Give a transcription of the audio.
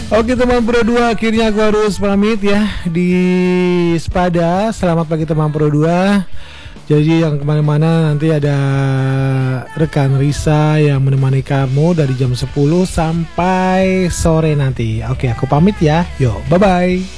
Oke teman Pro 2, akhirnya aku harus pamit ya di Spada. Selamat pagi teman Pro 2. Jadi yang kemana-mana nanti ada rekan Risa yang menemani kamu dari jam 10 sampai sore nanti. Oke, aku pamit ya. Yo, bye-bye.